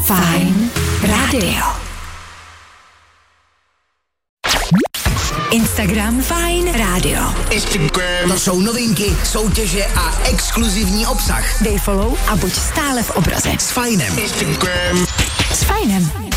Fajn Radio. Instagram Fajn Radio. To jsou novinky, soutěže a exkluzivní obsah. Dej follow a buď stále v obraze. S Fajnem. S Fajnem.